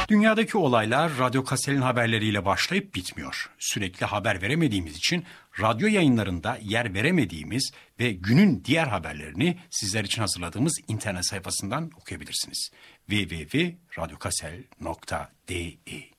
Dünyadaki olaylar Radyo Kasel'in haberleriyle başlayıp bitmiyor. Sürekli haber veremediğimiz için radyo yayınlarında yer veremediğimiz ve günün diğer haberlerini sizler için hazırladığımız internet sayfasından okuyabilirsiniz. www.radyokasel.de